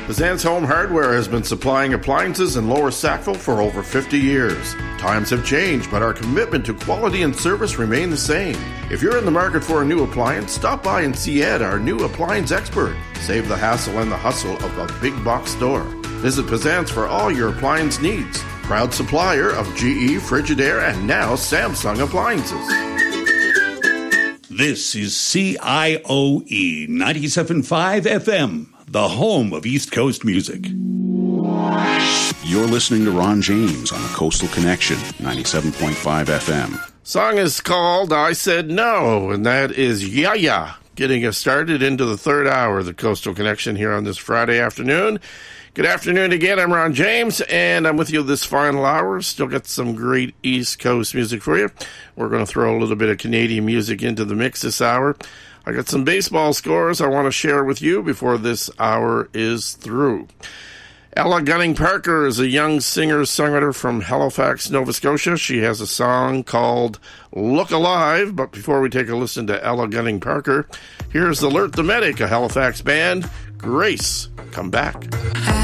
Pazant's Home Hardware has been supplying appliances in Lower Sackville for over 50 years. Times have changed, but our commitment to quality and service remain the same. If you're in the market for a new appliance, stop by and see Ed, our new appliance expert. Save the hassle and the hustle of a big box store. Visit Pazant's for all your appliance needs. Proud supplier of GE, Frigidaire, and now Samsung appliances. This is CIOE 97.5 FM, the home of East Coast music. You're listening to Ron James on the Coastal Connection, 97.5 FM. Song is called I Said No, and that is Ya, getting us started into the third hour of the Coastal Connection here on this Friday afternoon. Good afternoon again. I'm Ron James, and I'm with you this final hour. Still got some great East Coast music for you. We're going to throw a little bit of Canadian music into the mix this hour. I got some baseball scores I want to share with you before this hour is through. Ella Gunning Parker is a young singer-songwriter from Halifax, Nova Scotia. She has a song called Look Alive. But before we take a listen to Ella Gunning Parker, here's Alert the Medic, a Halifax band. Grace, come back.